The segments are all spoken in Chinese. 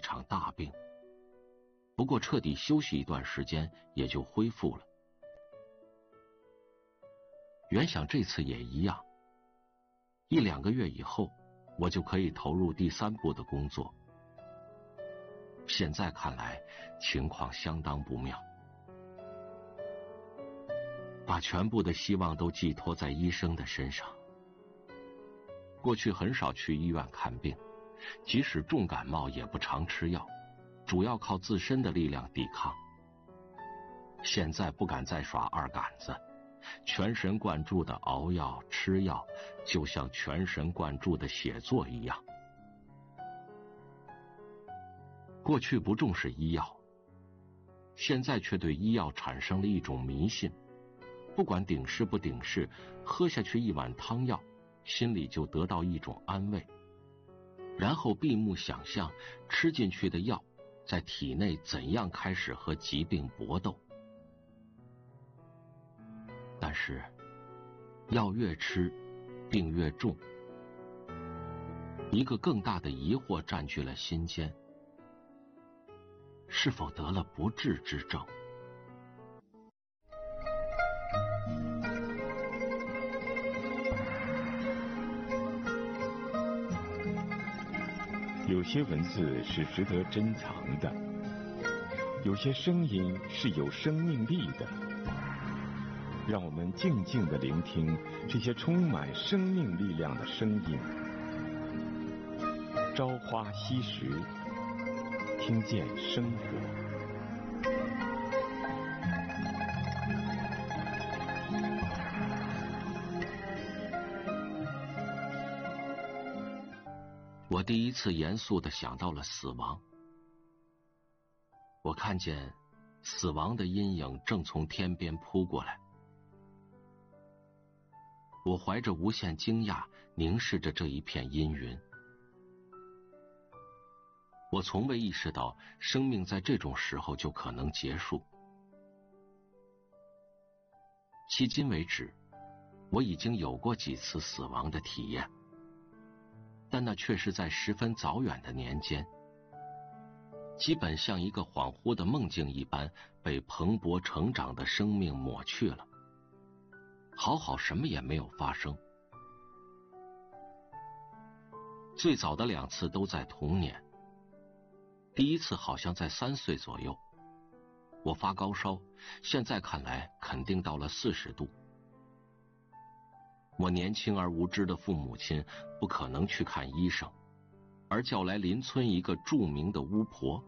场大病，不过彻底休息一段时间也就恢复了。原想这次也一样，1-2个月以后我就可以投入第3部的工作。现在看来情况相当不妙，把全部的希望都寄托在医生的身上。过去很少去医院看病，即使重感冒也不常吃药，主要靠自身的力量抵抗。现在不敢再耍二杆子，全神贯注的熬药吃药，就像全神贯注的写作一样。过去不重视医药，现在却对医药产生了一种迷信，不管顶事不顶事，喝下去一碗汤药，心里就得到一种安慰，然后闭目想象吃进去的药在体内怎样开始和疾病搏斗。但是药越吃病越重，一个更大的疑惑占据了心间，是否得了不治之症？ 有些文字是值得珍藏的，有些声音是有生命力的。让我们静静地聆听这些充满生命力量的声音。朝花夕拾，听见生活。 我第一次严肃地想到了死亡。我看见死亡的阴影正从天边扑过来。我怀着无限惊讶凝视着这一片阴云。我从未意识到生命在这种时候就可能结束。迄今为止，我已经有过几次死亡的体验，但那却是在十分早远的年间，基本像一个恍惚的梦境一般，被蓬勃成长的生命抹去了，好好什么也没有发生。最早的2次都在童年，第一次好像在3岁左右，我发高烧，现在看来肯定到了40度。我年轻而无知的父母亲不可能去看医生，而叫来邻村一个著名的巫婆。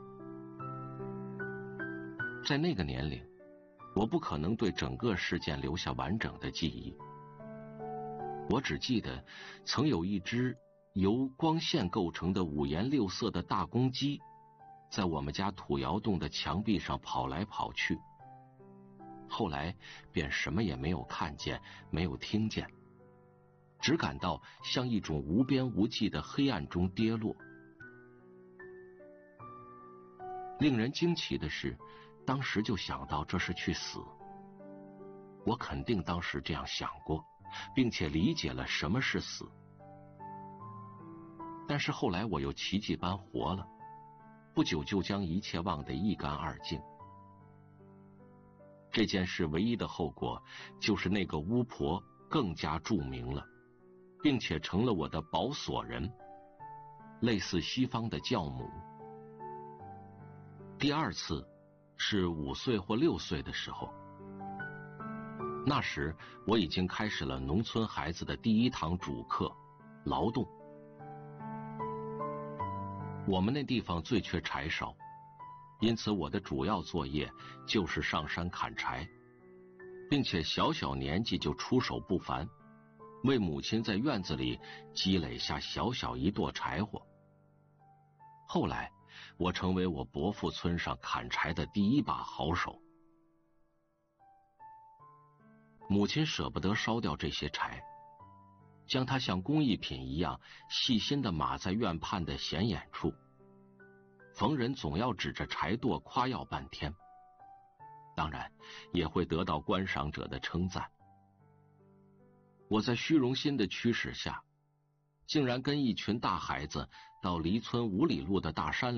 在那个年龄，我不可能对整个事件留下完整的记忆，我只记得曾有一只由光线构成的5颜6色的大公鸡在我们家土窑洞的墙壁上跑来跑去，后来便什么也没有看见，没有听见，只感到像一种无边无际的黑暗中跌落。令人惊奇的是，当时就想到这是去死。我肯定当时这样想过，并且理解了什么是死。但是后来我又奇迹般活了，不久就将一切忘得一干二净。这件事唯一的后果就是那个巫婆更加著名了，并且成了我的保索人，类似西方的教母。第2次是5岁或6岁的时候，那时我已经开始了农村孩子的第1堂主课——劳动。我们那地方最缺柴烧，因此我的主要作业就是上山砍柴，并且小小年纪就出手不凡，为母亲在院子里积累下小小一垛柴火。后来我成为我伯父村上砍柴的第1把好手。母亲舍不得烧掉这些柴，将它像工艺品一样细心地码在院畔的显眼处，逢人总要指着柴垛夸耀半天，当然也会得到观赏者的称赞。我在虚荣心的驱使下，竟然跟一群大孩子到离村5里路的大山里